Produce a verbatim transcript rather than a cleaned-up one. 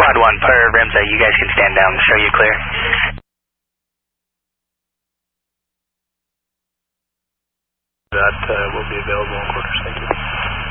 Quad one per Remza, you guys can stand down, show you clear. That uh, will be available in quarter